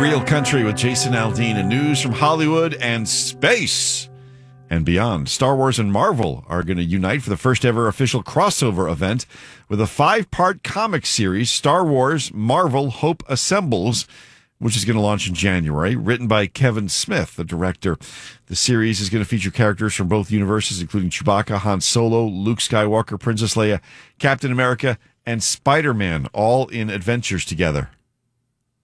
Real Country with Jason Aldean and news from Hollywood and space and beyond. Star Wars and Marvel are going to unite for the first ever official crossover event with a 5-part comic series, Star Wars Marvel Hope Assembles, which is going to launch in January, written by Kevin Smith, the director. The series is going to feature characters from both universes, including Chewbacca, Han Solo, Luke Skywalker, Princess Leia, Captain America, and Spider-Man, all in adventures together.